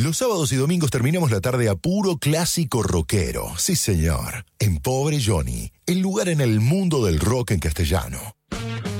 Los sábados y domingos terminamos la tarde a puro clásico rockero. Sí, señor. En Pobre Johnny, el lugar en el mundo del rock en castellano.